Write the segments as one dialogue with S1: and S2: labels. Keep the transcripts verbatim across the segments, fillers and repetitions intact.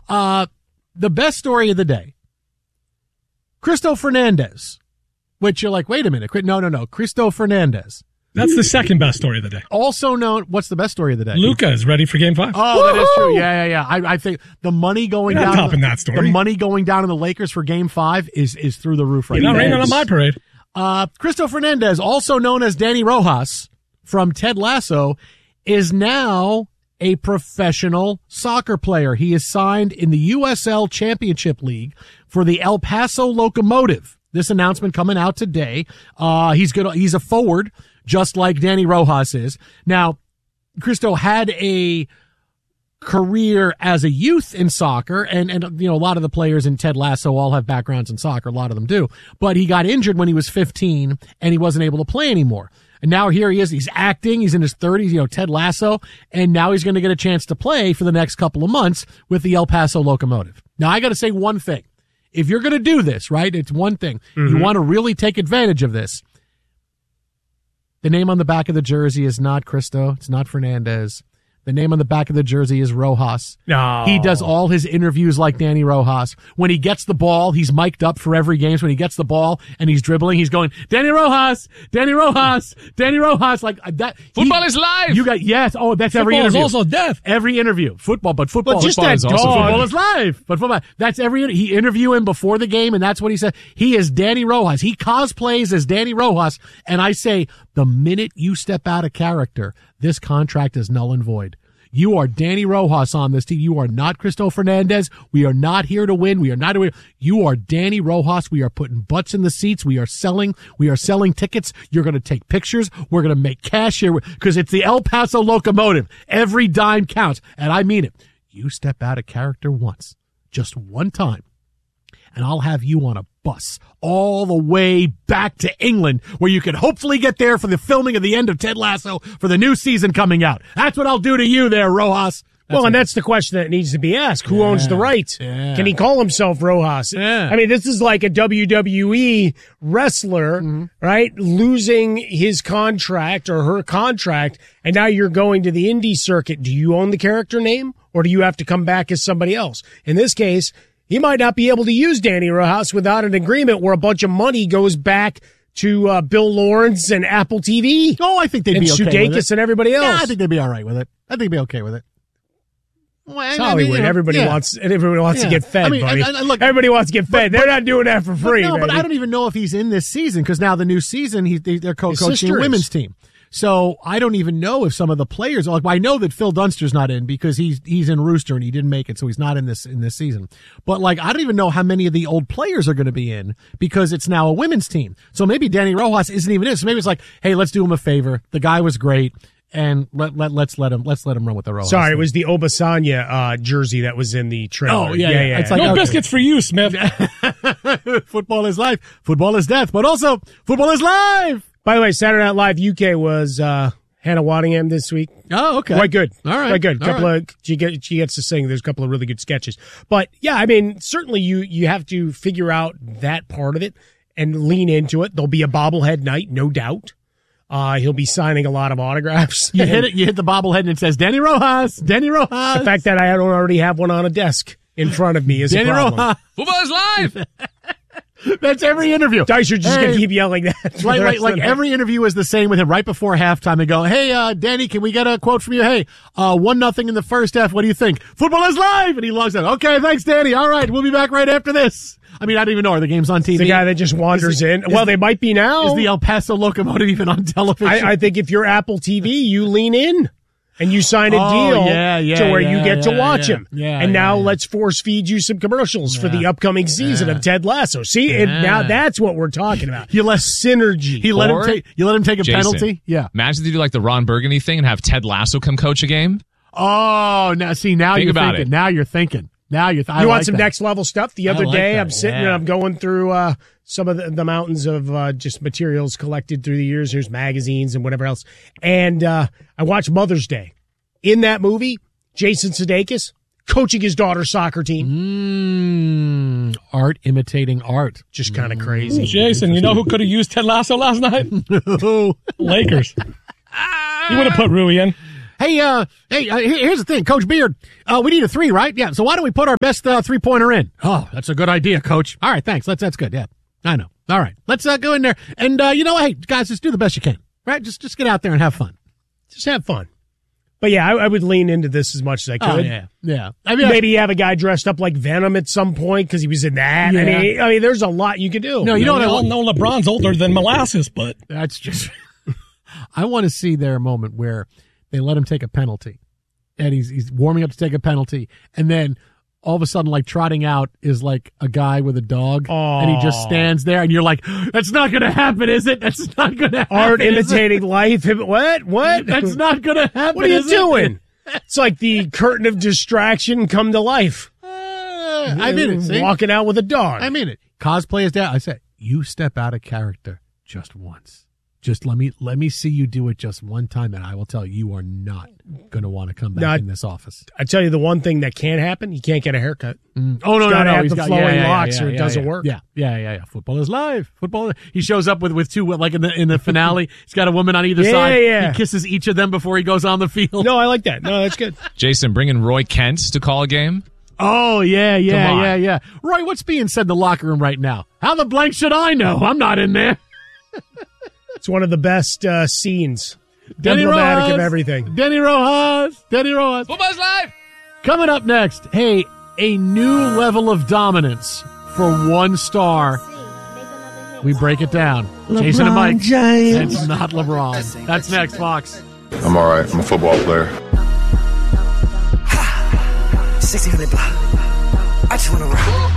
S1: Uh, the best story of the day. Cristo Fernandez, which you're like, wait a minute. No, no, no. Cristo Fernandez.
S2: That's the second best story of the day.
S1: Also known, what's the best story of the day?
S2: Luka is ready for game five.
S1: Oh, Woo-hoo! That is true. Yeah, yeah, yeah. I, I think the money going
S2: You're not
S1: down.
S2: topping that story.
S1: The money going down in the Lakers for game five is, is through the roof right
S2: You're
S1: now.
S2: not raining on my parade.
S1: Uh, Cristo Fernandez, also known as Danny Rojas from Ted Lasso, is now a professional soccer player. He is signed in the U S L Championship League for the El Paso Locomotive. This announcement coming out today. Uh, he's good. He's a forward, just like Danny Rojas is. Now, Cristo had a career as a youth in soccer, and, and, you know, a lot of the players in Ted Lasso all have backgrounds in soccer. A lot of them do. But he got injured when he was fifteen, and he wasn't able to play anymore. And now here he is. He's acting. He's in his thirties, you know, Ted Lasso, and now he's going to get a chance to play for the next couple of months with the El Paso Locomotive. Now, I got to say one thing. If you're going to do this, right, it's one thing. Mm-hmm. You want to really take advantage of this. The name on the back of the jersey is not Cristo. It's not Fernandez. The name on the back of the jersey is Rojas.
S2: No.
S1: He does all his interviews like Danny Rojas. When he gets the ball, he's mic'd up for every game. So when he gets the ball and he's dribbling, he's going, Danny Rojas, Danny Rojas, Danny Rojas, like that.
S3: Football
S1: he,
S3: is live.
S1: You got, yes. Oh, that's
S2: football
S1: every interview.
S2: Football is also death.
S1: Every interview. Football, but football.
S2: But just
S1: football
S2: that
S1: is also
S2: dog.
S1: football is live. But football, that's every, he interview him before the game, and that's what he said. He is Danny Rojas. He cosplays as Danny Rojas. And I say, the minute you step out of character, this contract is null and void. You are Danny Rojas on this team. You are not Cristo Fernandez. We are not here to win. We are not here. You are Danny Rojas. We are putting butts in the seats. We are selling. We are selling tickets. You're going to take pictures. We're going to make cash here because it's the El Paso Locomotive. Every dime counts. And I mean it. You step out of character once, just one time, and I'll have you on a bus all the way back to England where you can hopefully get there for the filming of the end of Ted Lasso for the new season coming out. That's what I'll do to you there, Rojas. That's
S4: well, and that's the question that needs to be asked. Who
S1: yeah,
S4: owns the right?
S1: Yeah.
S4: Can he call himself Rojas?
S1: Yeah.
S4: I mean, this is like a W W E wrestler, mm-hmm. right, losing his contract or her contract, and now you're going to the indie circuit. Do you own the character name, or do you have to come back as somebody else? In this case, he might not be able to use Danny Rojas without an agreement where a bunch of money goes back to uh, Bill Lawrence and Apple T V.
S1: Oh, I think they'd
S4: and
S1: be okay
S4: Sudeikis
S1: with it.
S4: and everybody else.
S1: Yeah, I think they'd be all right with it. I think they'd be okay with it. Well,
S4: It's
S1: I
S4: Hollywood.
S1: mean, you know,
S4: everybody
S1: yeah.
S4: wants everybody wants
S1: Yeah.
S4: to get fed,
S1: I mean,
S4: buddy.
S1: I- I- look-
S4: everybody wants to get fed.
S1: but-
S4: They're
S1: but-
S4: not doing that for free.
S1: But no,
S4: baby.
S1: but I don't even know if he's in this season because now the new season, he, they, they're co-
S4: His
S1: coaching
S4: sister
S1: a
S4: is.
S1: women's team. So I don't even know if some of the players, like I know that Phil Dunster's not in because he's he's in Rooster and he didn't make it, so he's not in this in this season. But like I don't even know how many of the old players are going to be in because it's now a women's team. So maybe Danny Rojas isn't even in. So maybe it's like, hey, let's do him a favor. The guy was great, and let let let's let him let's let him run with the Rojas.
S4: Sorry,
S1: thing.
S4: it was the Obasanya uh, jersey that was in the trailer.
S1: Oh, yeah, yeah. It's like,
S2: no
S1: okay.
S2: biscuits for you, Smith.
S1: Football is life. Football is death. But also, football is live.
S4: By the way, Saturday Night Live U K was uh, Hannah Waddingham this week.
S1: Oh, okay.
S4: Quite good.
S1: All right.
S4: Quite good.
S1: All
S4: Couple
S1: right.
S4: of she get she gets to sing. There's a couple of really good sketches. But yeah, I mean, certainly you you have to figure out that part of it and lean into it. There'll be a bobblehead night, no doubt. Uh, he'll be signing a lot of autographs.
S1: You hit it. You hit the bobblehead and it says Danny Rojas. Danny Rojas.
S4: The fact that I don't already have one on a desk in front of me is
S1: Danny
S4: a problem.
S1: Rojas.
S3: Football is live.
S1: That's every interview.
S4: Dicer just
S1: Hey.
S4: gonna keep yelling that. for
S1: Like,
S4: the
S1: like,
S4: rest
S1: like
S4: of the night.
S1: every interview is the same with him. Right before halftime, they go, "Hey, uh, Danny, can we get a quote from you? Hey, uh, one nothing in the first half. What do you think? Football is live." And he logs out. Okay, thanks, Danny. All right, we'll be back right after this. I mean, I don't even know. Are the games on T V?
S4: the guy that just wanders
S1: Is-
S4: in.
S1: is-
S4: Well, they might be now.
S1: Is the El Paso Locomotive even on television?
S4: I, I think if you're Apple T V, you lean in and you sign a
S1: Oh,
S4: deal
S1: yeah, yeah,
S4: to where you
S1: yeah,
S4: get to
S1: yeah,
S4: watch
S1: yeah.
S4: him.
S1: Yeah,
S4: and now
S1: yeah, yeah.
S4: let's force feed you some commercials for the
S1: Yeah.
S4: upcoming season
S1: Yeah.
S4: of Ted Lasso. See, it,
S1: Yeah.
S4: now that's what we're talking about.
S1: You let
S4: synergy.
S1: he let him
S3: Or-
S1: take. You let him take a
S3: Jason,
S1: penalty. Yeah.
S3: Imagine they do like the Ron Burgundy thing and have Ted Lasso come coach a game.
S1: Oh, now see now
S3: Think
S1: you're
S3: about
S1: thinking.
S3: it.
S1: Now you're thinking. Now you're. Th- I
S4: you want
S1: like
S4: some
S1: that.
S4: next level stuff? The
S1: I
S4: other
S1: like
S4: day,
S1: that,
S4: I'm sitting
S1: yeah.
S4: and I'm going through uh, some of the, the mountains of uh, just materials collected through the years. There's magazines and whatever else. And uh, I watched Mother's Day. In that movie, Jason Sudeikis coaching his daughter's soccer team.
S1: Mm, art imitating art.
S4: Just kind of crazy.
S2: Jason, you know who could have used Ted Lasso last night? Lakers. You would have put Rui in.
S1: Hey, uh, hey, uh, here's the thing, Coach Beard. Uh, we need a three, right? Yeah. So why don't we put our best uh, three pointer in? Oh, that's a good idea, Coach. All right, thanks. That's that's good. Yeah, I know. All right, let's uh, go in there and uh, you know, hey, guys, just do the best you can, right? Just just get out there and have fun.
S4: Just have fun. But yeah, I, I would lean into this as much as I could.
S1: Oh, yeah, yeah. I mean,
S4: maybe have a guy dressed up like Venom at some point because he was in that.
S1: Yeah.
S4: I mean, I mean, there's a lot you could do.
S1: No, you know what I
S2: all
S1: want?
S2: know LeBron's older than molasses, but
S1: That's just. I want to see their moment where they let him take a penalty, and he's he's warming up to take a penalty, and then all of a sudden, like trotting out is like a guy with a dog,
S4: Aww.
S1: and he just stands there, and you're like, "That's not going to happen, is it? That's not going to happen."
S4: Art
S1: is it?
S4: imitating life. What? What?
S1: That's not going to happen.
S4: What are you
S1: is it?
S4: doing? It's like the curtain of distraction come to life.
S1: Uh, I mean it. See?
S4: Walking out with a dog.
S1: I mean it. Cosplay is down. I said, you step out of character just once. Just let me let me see you do it just one time, and I will tell you, you are not going to want to come back
S4: Not-
S1: in this office.
S4: I tell you the one thing that can't happen, you can't get a haircut.
S1: Mm. Oh no,
S4: He's
S1: no,
S4: gotta
S1: no!
S4: have
S1: He's
S4: the
S1: got
S4: flowing
S1: yeah, yeah,
S4: locks
S1: yeah,
S4: or it
S1: yeah,
S4: doesn't
S1: yeah.
S4: work.
S1: Yeah, yeah, yeah, yeah. Football is live. Football. He shows up with with two, like in the in the finale. He's got a woman on either
S4: Yeah,
S1: side.
S4: yeah.
S1: He kisses each of them before he goes on the field.
S4: No, I like that. No, that's good.
S3: Jason, bringing Roy Kent to call a game.
S1: Oh yeah, yeah,
S3: Come on.
S1: yeah, yeah. Roy, what's being said in the locker room right now? How the blank should I know? I'm not in there.
S4: It's one of the best uh, scenes.
S1: Denny
S4: Emblematic
S1: Rojas,
S4: of everything.
S1: Denny Rojas. Denny Rojas.
S3: Football's live.
S1: Coming up next, hey, a new level of dominance for one star. We break it down. Jason and Mike.
S4: James.
S1: It's not LeBron. That's next, Fox.
S5: I'm all right. I'm a football player.
S6: sixty hundred block. I just want to rock.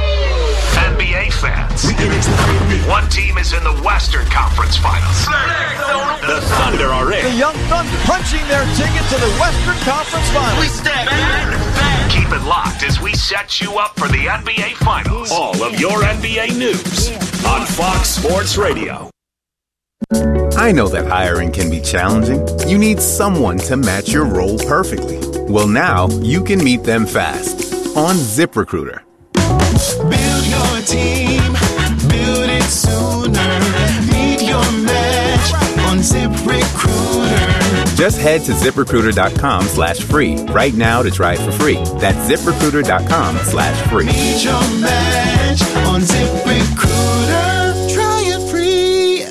S7: N B A fans. One team is in the Western Conference Finals. The Thunder are in.
S6: The Young Thunder punching their ticket to the Western Conference Finals. We step
S7: Keep it locked as we set you up for the N B A Finals. All of your N B A news on Fox Sports Radio.
S8: I know that hiring can be challenging. You need someone to match your role perfectly. Well, now you can meet them fast on ZipRecruiter.
S9: Build your team, build it sooner. Meet your match on ZipRecruiter.
S8: Just head to ZipRecruiter.com slash free right now to try it for free. That's ZipRecruiter.com slash free.
S9: Meet your match on ZipRecruiter. Try it free.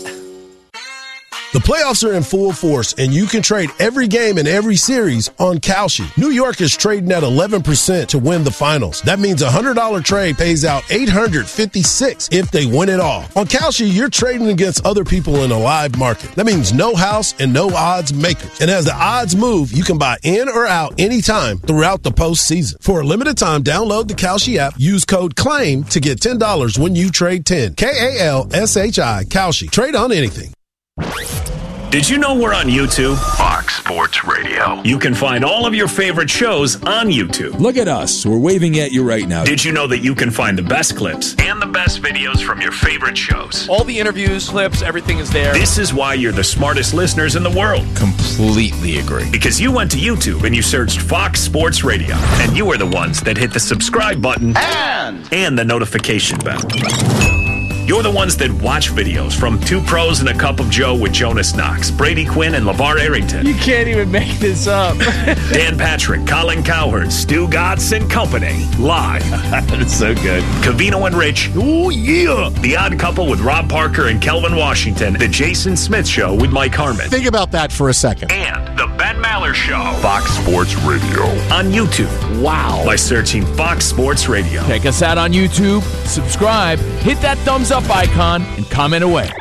S10: The playoffs are in full force, and you can trade every game and every series on Kalshi. New York is trading at eleven percent to win the finals. That means a one hundred dollars trade pays out eight hundred fifty-six dollars if they win it all. On Kalshi, you're trading against other people in a live market. That means no house and no odds makers. And as the odds move, you can buy in or out anytime throughout the postseason. For a limited time, download the Kalshi app, use code CLAIM to get ten dollars when you trade ten. K A L S H I, Kalshi. Trade on anything.
S7: Did you know we're on YouTube? Fox Sports Radio. You can find all of your favorite shows on YouTube.
S11: Look at us. We're waving at you right now.
S7: Did you know that you can find the best clips and the best videos from your favorite shows?
S12: All the interviews, clips, everything is there.
S7: This is why you're the smartest listeners in the world.
S11: Completely agree.
S7: Because you went to YouTube and you searched Fox Sports Radio. And you are the ones that hit the subscribe button
S12: And
S7: and the notification bell. You're the ones that watch videos from Two Pros and a Cup of Joe with Jonas Knox, Brady Quinn, and LeVar Arrington.
S12: you can't even make this up.
S7: Dan Patrick, Colin Cowherd, Stu Gatz and Company. Live.
S12: That's so good.
S7: Cavino and Rich. Oh, yeah. The Odd Couple with Rob Parker and Kelvin Washington. The Jason Smith Show with Mike Harmon.
S13: Think about that for a second.
S7: And The Ben Maller Show. Fox Sports Radio. On YouTube.
S12: Wow.
S7: By searching Fox Sports Radio.
S12: Check us out on YouTube. Subscribe. Hit that thumbs up icon and comment away.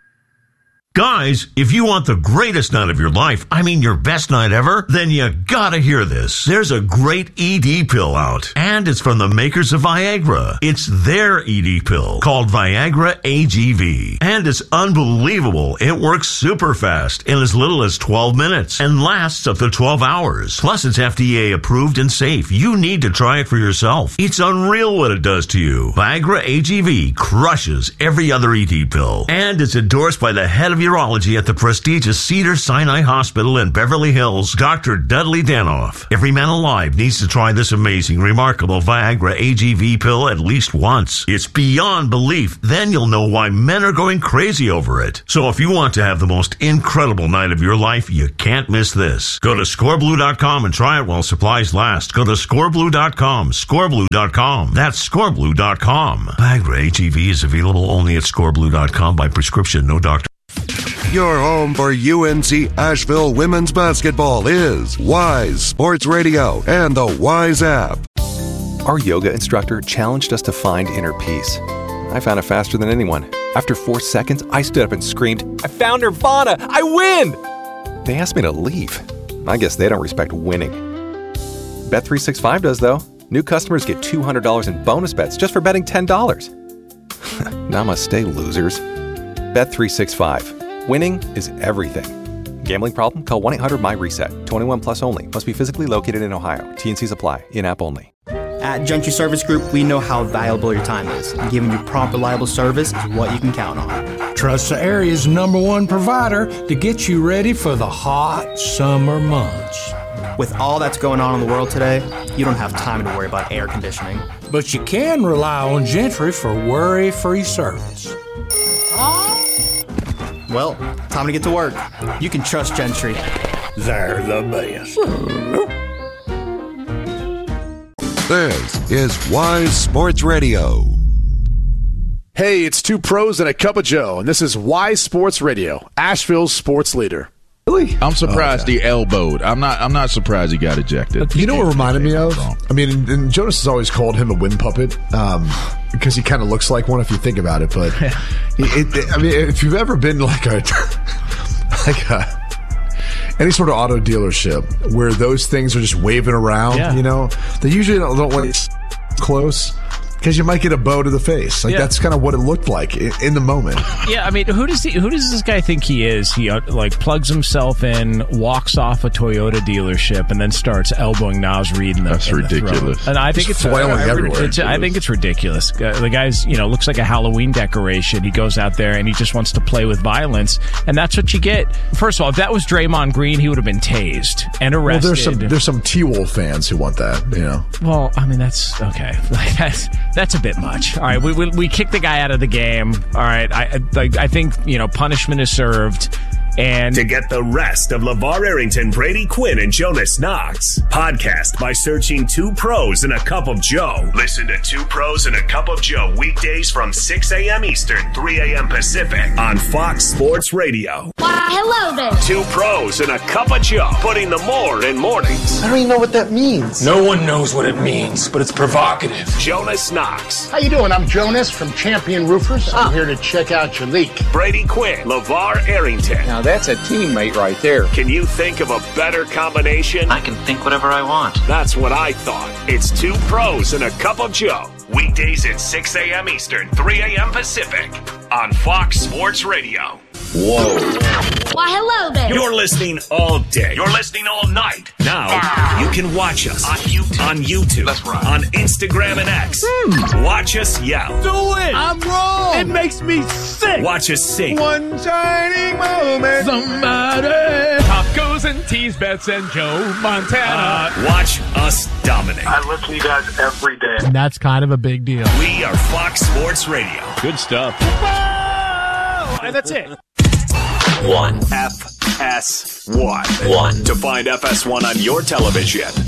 S14: Guys, if you want the greatest night of your life, I mean your best night ever, then you gotta hear this. There's a great E D pill out, and it's from the makers of Viagra. It's their E D pill called Viagra A G V, and it's unbelievable. It works super fast in as little as twelve minutes and lasts up to twelve hours. Plus, it's F D A approved and safe. You need to try it for yourself. It's unreal what it does to you. Viagra A G V crushes every other E D pill, and it's endorsed by the head of your urology at the prestigious Cedars-Sinai Hospital in Beverly Hills, Doctor Dudley Danoff. Every man alive needs to try this amazing, remarkable Viagra A G V pill at least once. It's beyond belief. Then you'll know why men are going crazy over it. So if you want to have the most incredible night of your life, you can't miss this. Go to score blue dot com and try it while supplies last. Go to score blue dot com, score blue dot com. That's score blue dot com. Viagra A G V is available only at score blue dot com by prescription, no doctor.
S13: Your home for U N C Asheville women's basketball is Wise Sports Radio and the Wise app.
S15: Our yoga instructor challenged us to find inner peace. I found it faster than anyone. After four seconds, I stood up and screamed, "I found Nirvana! I win!" They asked me to leave. I guess they don't respect winning. Bet three sixty-five does, though. New customers get two hundred dollars in bonus bets just for betting ten dollars. Namaste, losers. Bet three sixty-five. Winning is everything. Gambling problem? Call one eight hundred my reset. twenty-one plus only. Must be physically located in Ohio. T N Cs apply. In-app only.
S16: At Gentry Service Group, we know how valuable your time is. And giving you prompt, reliable service is what you can count on.
S17: Trust the area's number one provider to get you ready for the hot summer months.
S16: With all that's going on in the world today, you don't have time to worry about air conditioning.
S17: But you can rely on Gentry for worry-free service.
S16: Well, time to get to work. You can trust Gentry.
S17: They're the best.
S13: This is Wise Sports Radio.
S18: Hey, it's two pros and a cup of Joe, and this is Wise Sports Radio, Asheville's sports leader.
S11: Really? I'm surprised okay. he elbowed. I'm not. I'm not surprised he got ejected.
S19: You know what reminded me of? I mean, and, and Jonas has always called him a wind puppet um, because he kind of looks like one if you think about it. But it, it, I mean, if you've ever been like a like a any sort of auto dealership where those things are just waving around, yeah. you know, they usually don't, don't want it close. Because you might get a bow to the face. Like yeah. that's kind of what it looked like in, in the moment.
S20: Yeah, I mean, who does he, who does this guy think he is? He uh, like plugs himself in, walks off a Toyota dealership, and then starts elbowing Naz Reid in the
S11: That's
S20: in
S11: ridiculous.
S20: The and I think Just it's
S19: flailing
S20: uh,
S19: everywhere.
S20: It's, I think it's ridiculous. Uh, the guy's, you know, looks like a Halloween decoration. He goes out there and he just wants to play with violence, and that's what you get. First of all, if that was Draymond Green, he would have been tased and arrested.
S19: Well, there's some there's some T-Wolf fans who want that, you know.
S20: Well, I mean, that's okay. Like that's that's a bit much. All right, we we, we kicked the guy out of the game. All right, I I, I think you know punishment is served. And
S7: to get the rest of LeVar Arrington, Brady Quinn, and Jonas Knox, podcast by searching Two Pros and a Cup of Joe. Listen to Two Pros and a Cup of Joe weekdays from six a.m. Eastern, three a.m. Pacific on Fox Sports Radio.
S21: Why, hello there.
S7: Two Pros and a Cup of Joe, putting the more in mornings.
S22: I don't even know what that means.
S17: No one knows what it means, but it's provocative.
S7: Jonas Knox.
S22: How you doing? I'm Jonas from Champion Roofers. I'm here to check out your leak.
S7: Brady Quinn, LeVar Arrington.
S22: Now that's a teammate right there.
S7: Can you think of a better combination?
S23: I can think whatever I want.
S7: That's what I thought. It's Two Pros and a Cup of Joe. Weekdays at six a.m. Eastern, three a.m. Pacific on Fox Sports Radio.
S21: Whoa. Why, hello there.
S7: You're listening all day. You're listening all night. Now, you can watch us on YouTube. On YouTube. That's right. On Instagram and X. Hmm. Watch us yell.
S9: Do it. I'm wrong. It makes me sick.
S7: Watch us sing.
S9: One shining moment.
S2: Somebody. Tacos and teas, bets and Joe Montana.
S7: Uh, watch us dominate.
S24: I listen to you guys every day.
S1: And that's kind of a big deal.
S7: We are Fox Sports Radio.
S3: Good stuff.
S4: Whoa! And that's it.
S7: One. F S one. One. To find F S one on your television,